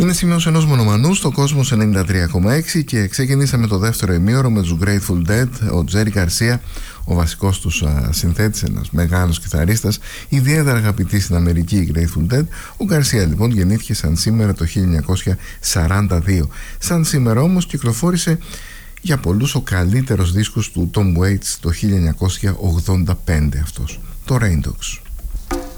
Είναι σημείωση ενός μονομανού στο Κόσμος 93,6 και ξεκινήσαμε το δεύτερο ημίωρο με τους Grateful Dead. Ο Τζέρι Γκαρσία, ο βασικός τους συνθέτης, ένας μεγάλος κιθαρίστας, ιδιαίτερα αγαπητή στην Αμερική, οι Grateful Dead. Ο Γκαρσία λοιπόν γεννήθηκε σαν σήμερα το 1942. Σαν σήμερα όμως κυκλοφόρησε για πολλούς ο καλύτερος δίσκος του Tom Waits το 1985 αυτός, το Rain Dogs.